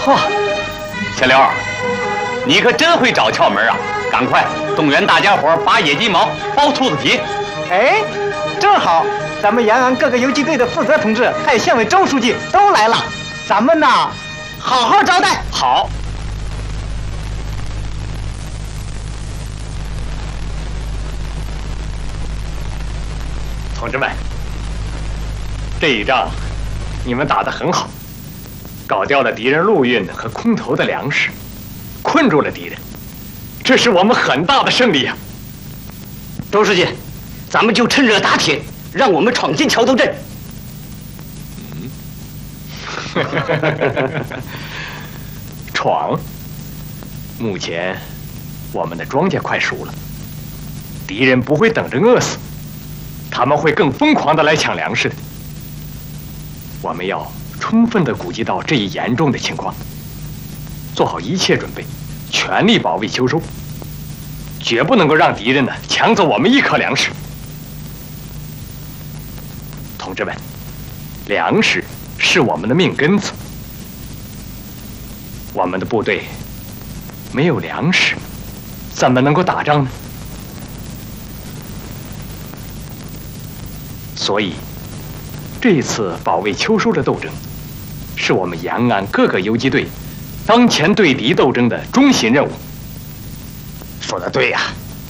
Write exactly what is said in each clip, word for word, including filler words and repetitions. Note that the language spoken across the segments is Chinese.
错。小刘，你可真会找窍门啊！赶快动员大家伙拔野鸡毛、剥兔子皮。 哎，正好，咱们延安各个游击队的负责同志，还有县委周书记都来了，咱们呢，好好招待。 好。 同志们，这一仗你们打得很好，搞掉了敌人陆运和空投的粮食，困住了敌人，这是我们很大的胜利呀！ 周书记，咱们就趁热打铁，让我们闯进桥头镇。 嗯，闯。目前我们的庄稼快熟了，敌人不会等着饿死。他们会更疯狂地来抢粮食的。我们要充分地估计到这一严重的情况，做好一切准备，全力保卫秋收，绝不能够让敌人呢抢走我们一颗粮食。同志们，粮食是我们的命根子，我们的部队没有粮食，怎么能够打仗呢？所以，这次保卫秋收的斗争，是我们延安各个游击队当前对敌斗争的中心任务。 说得对呀，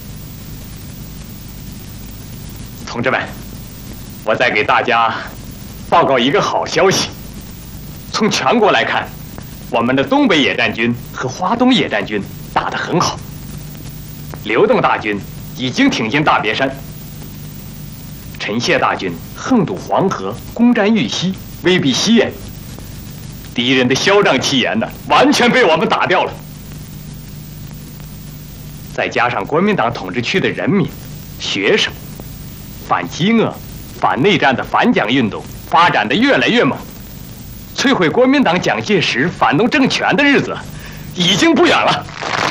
同志们，我再给大家报告一个好消息：从全国来看，我们的东北野战军和华东野战军打得很好。刘邓大军已经挺进大别山。陈谢大军横渡黄河，攻占玉溪，威逼西延。敌人的嚣张气焰呢，完全被我们打掉了。再加上国民党统治区的人民、学生，反饥饿、反内战的反蒋运动发展的越来越猛，摧毁国民党蒋介石反动政权的日子已经不远了。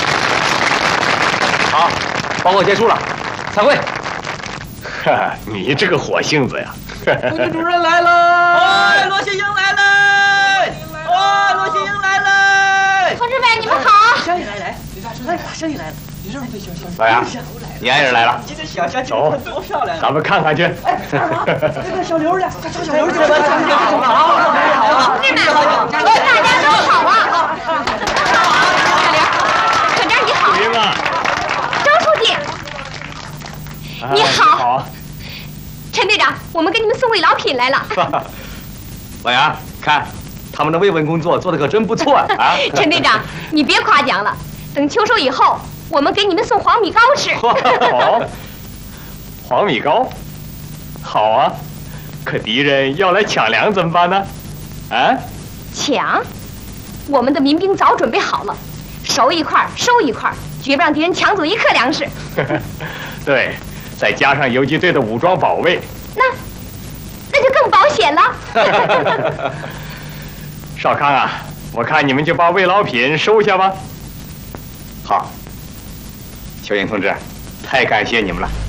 好，报告结束了，散会。 哈，你这个火性子呀！ 副军主任来了！哎，罗新英来了！哦，罗新英来了！ 同志们，你们好！ 小李来来，哎，小李来了！你认不对小小老杨，你爱人来了， 今天小小走， 多漂亮！ 咱们看看去。 哎，那个小刘呢？找小刘去吧。 同志们，大家都好啊！小刘，可这你好。 行啊。 周书记。你好， 好， 陈队长，我们给你们送慰劳品来了。 老杨，看他们的慰问工作做得可真不错啊！ 陈队长，你别夸奖了，等秋收以后，我们给你们送黄米糕吃。 好，黄米糕，好啊！可敌人要来抢粮怎么办呢？啊？ 抢？我们的民兵早准备好了，收一块收一块，绝不让敌人抢走一克粮食。 对。再加上游击队的武装保卫， 那那就更保险了。 少康啊，我看你们就把慰劳品收下吧。 好，小英同志，太感谢你们了。